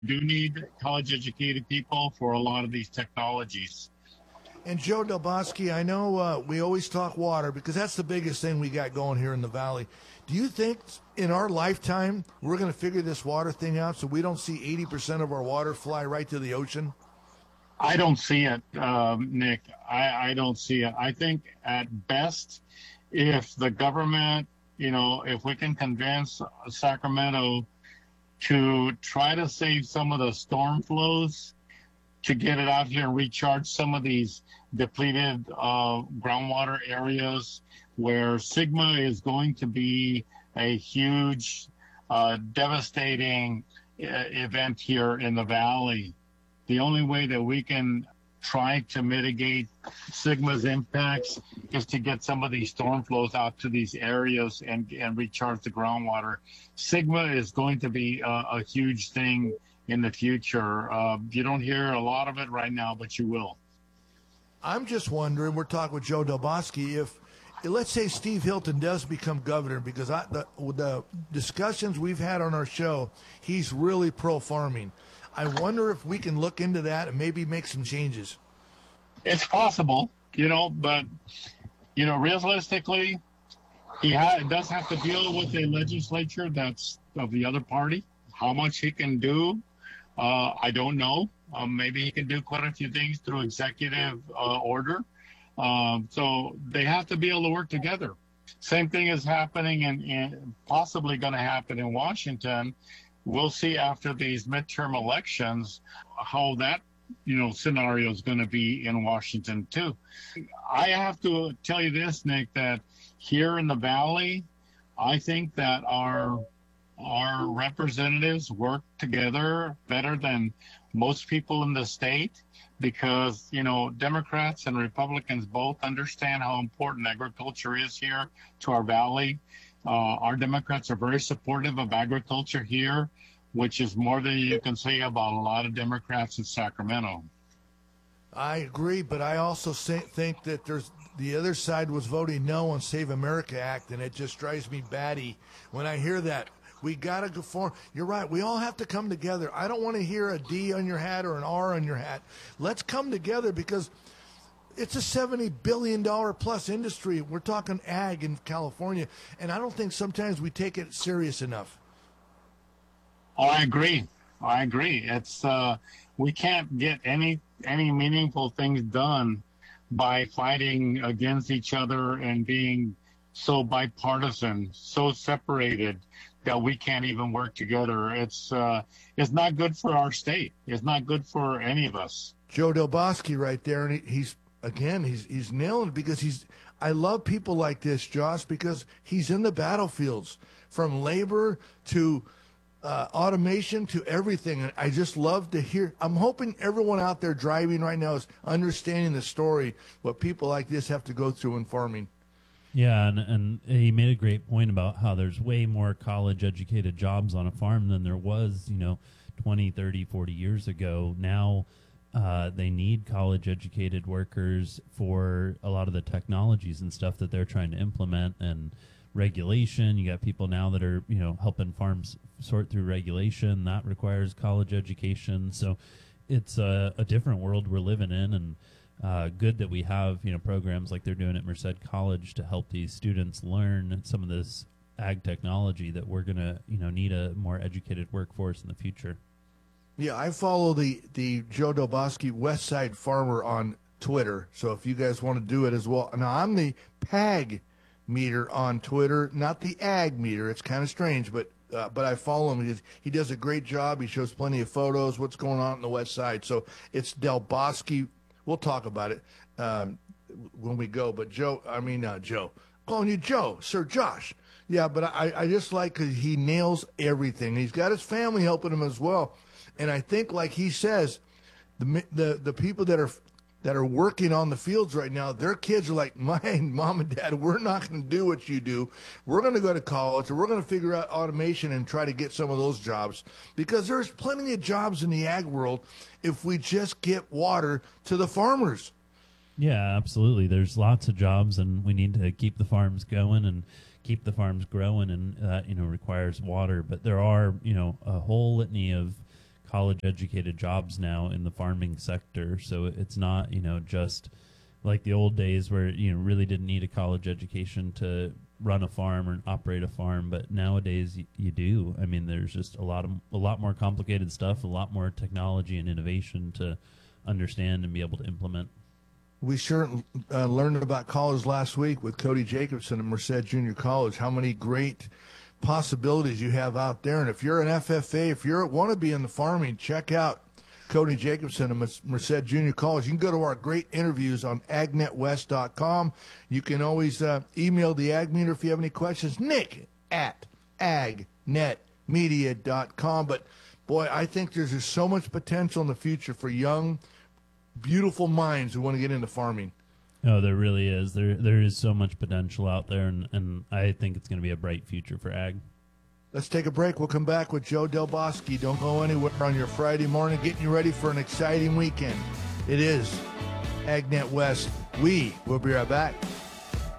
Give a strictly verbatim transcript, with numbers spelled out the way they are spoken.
do need college-educated people for a lot of these technologies. And Joe Del Bosque, I know uh, we always talk water because that's the biggest thing we got going here in the valley. Do you think in our lifetime we're going to figure this water thing out so we don't see eighty percent of our water fly right to the ocean? I don't see it, um, Nick. I, I don't see it. I think at best, if the government, you know, if we can convince Sacramento to try to save some of the storm flows, to get it out here and recharge some of these depleted uh, groundwater areas where Sigma is going to be a huge, uh, devastating uh, event here in the valley. The only way that we can try to mitigate Sigma's impacts is to get some of these storm flows out to these areas and, and recharge the groundwater. Sigma is going to be a, a huge thing in the future. Uh, you don't hear a lot of it right now, but you will. I'm just wondering, we're talking with Joe Del Bosque, if, let's say Steve Hilton does become governor, because I, the, the discussions we've had on our show, he's really pro-farming. I wonder if we can look into that and maybe make some changes. It's possible, you know, but, you know, realistically, he ha- does have to deal with a legislature that's of the other party. How much he can do, uh, I don't know. Um, maybe he can do quite a few things through executive uh, order. Um, so they have to be able to work together. Same thing is happening and, and possibly going to happen in Washington. We'll see after these midterm elections how that, you know, scenario is going to be in Washington too. I have to tell you this, Nick, that here in the Valley, I think that our our representatives work together better than most people in the state because, you know, Democrats and Republicans both understand how important agriculture is here to our Valley. Uh, our Democrats are very supportive of agriculture here, which is more than you can say about a lot of Democrats in Sacramento. I agree, but I also say, think that there's the other side was voting no on Save America Act, and it just drives me batty when I hear that. We got to go for, you're right, we all have to come together. I don't want to hear a D on your hat or an R on your hat. Let's come together because it's a seventy billion dollars plus industry. We're talking ag in California, and I don't think sometimes we take it serious enough. Oh, I agree. I agree. It's uh, we can't get any any meaningful things done by fighting against each other and being so bipartisan, so separated that we can't even work together. It's uh, it's not good for our state. It's not good for any of us. Joe Del Bosque right there, and he, he's again he's he's nailing it because he's. I love people like this, Josh, because he's in the battlefields from labor to uh, automation to everything. And I just love to hear. I'm hoping everyone out there driving right now is understanding the story, what people like this have to go through in farming. Yeah, and, and he made a great point about how there's way more college-educated jobs on a farm than there was, you know, twenty, thirty, forty years ago. Now uh, they need college-educated workers for a lot of the technologies and stuff that they're trying to implement and regulation. You got people now that are, you know, helping farms sort through regulation. That requires college education. So it's a, a different world we're living in, and Uh, good that we have, you know, programs like they're doing at Merced College to help these students learn some of this ag technology that we're going to, you know, need a more educated workforce in the future. Yeah, I follow the, the Joe Del Bosque West Side Farmer on Twitter, so if you guys want to do it as well. Now, I'm the P A G meter on Twitter, not the ag meter. It's kind of strange, but uh, but I follow him. He, he does a great job. He shows plenty of photos, what's going on in the West Side. So it's Del Bosque. We'll talk about it um, when we go. But Joe, I mean, uh, Joe, calling you Joe, Sir Josh. Yeah, but I, I just like because he nails everything. He's got his family helping him as well. And I think, like he says, the the the people that are that are working on the fields right now, their kids are like, mine, mom and dad, we're not going to do what you do. We're going to go to college, or we're going to figure out automation and try to get some of those jobs, because there's plenty of jobs in the ag world if we just get water to the farmers. Yeah, absolutely. There's lots of jobs, and we need to keep the farms going and keep the farms growing, and that, you know, requires water. But there are, you know, a whole litany of college-educated jobs now in the farming sector. So it's not, you know, just like the old days where, you know, really didn't need a college education to run a farm or operate a farm, but nowadays you, you do. I mean, there's just a lot of a lot more complicated stuff, a lot more technology and innovation to understand and be able to implement. We sure uh, learned about college last week with Cody Jacobson at Merced Junior College, how many great possibilities you have out there. And if you're an F F A, if you want to be in the farming, check out Cody Jacobson at Merced Junior College. You can go to our great interviews on ag net west dot com. You can always uh, email the Ag Meter if you have any questions. Nick at ag net media dot com. But, boy, I think there's just so much potential in the future for young, beautiful minds who want to get into farming. Oh, there really is. There, There is so much potential out there, and, and I think it's going to be a bright future for ag. Let's take a break. We'll come back with Joe Del Bosque. Don't go anywhere on your Friday morning, getting you ready for an exciting weekend. It is AgNet West. We will be right back.